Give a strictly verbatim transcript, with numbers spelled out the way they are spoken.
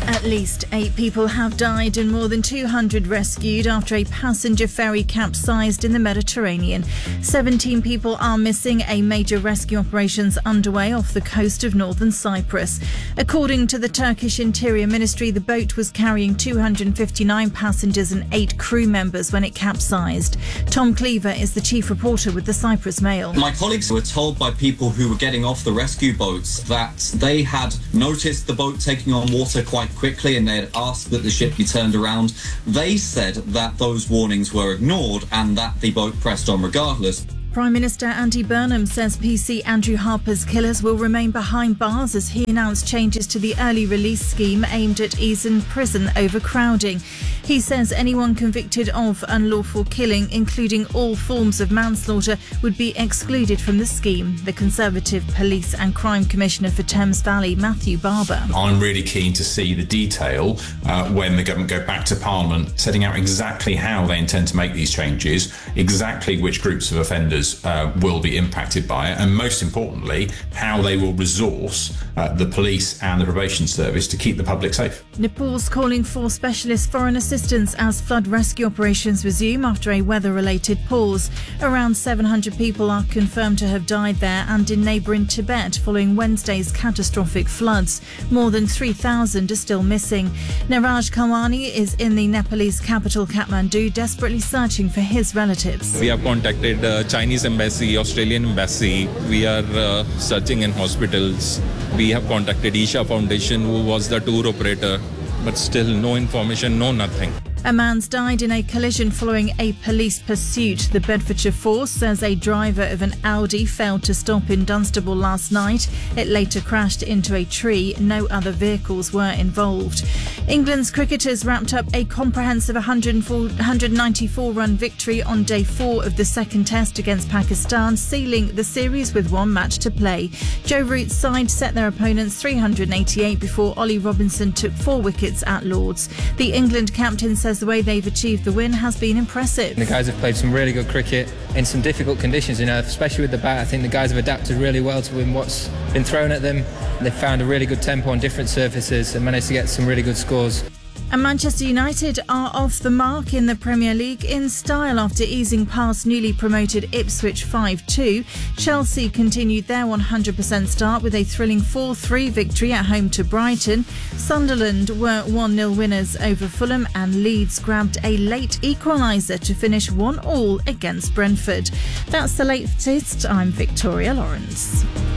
At least eight people have died and more than two hundred rescued after a passenger ferry capsized in the Mediterranean. seventeen people are missing. A major rescue operations underway off the coast of northern Cyprus. According to the Turkish Interior Ministry, the boat was carrying two hundred fifty-nine passengers and eight crew members when it capsized. Tom Cleaver is the chief reporter with the Cyprus Mail. My colleagues were told by people who were getting off the rescue boats that they had noticed the boat taking on water quite quickly and they had asked that the ship be turned around. They said that those warnings were ignored and that the boat pressed on regardless. Prime Minister Andy Burnham says P C Andrew Harper's killers will remain behind bars as he announced changes to the early release scheme aimed at easing prison overcrowding. He says anyone convicted of unlawful killing, including all forms of manslaughter, would be excluded from the scheme. The Conservative Police and Crime Commissioner for Thames Valley, Matthew Barber. I'm really keen to see the detail uh, when the government go back to Parliament, setting out exactly how they intend to make these changes, exactly which groups of offenders Uh, will be impacted by it, and most importantly, how they will resource uh, the police and the probation service to keep the public safe. Nepal's calling for specialist foreign assistance as flood rescue operations resume after a weather-related pause. Around seven hundred people are confirmed to have died there and in neighbouring Tibet following Wednesday's catastrophic floods. More than three thousand are still missing. Niraj Kawani is in the Nepalese capital Kathmandu, desperately searching for his relatives. We have contacted uh, Chinese embassy, Australian embassy. We are uh, searching in hospitals. We have contacted Isha Foundation, who was the tour operator, but still no information, no nothing. A man's died in a collision following a police pursuit. The Bedfordshire Force says a driver of an Audi failed to stop in Dunstable last night. It later crashed into a tree. No other vehicles were involved. England's cricketers wrapped up a comprehensive one hundred ninety-four run victory on day four of the second test against Pakistan, sealing the series with one match to play. Joe Root's side set their opponents three hundred eighty-eight before Ollie Robinson took four wickets at Lords. The England captain says the way they've achieved the win has been impressive. The guys have played some really good cricket in some difficult conditions, you know, especially with the bat. I think the guys have adapted really well to win what's been thrown at them. They've found a really good tempo on different surfaces and managed to get some really good scores. And Manchester United are off the mark in the Premier League in style after easing past newly promoted Ipswich five two. Chelsea continued their one hundred percent start with a thrilling four three victory at home to Brighton. Sunderland were one nil winners over Fulham and Leeds grabbed a late equaliser to finish one all against Brentford. That's the latest. I'm Victoria Lawrence.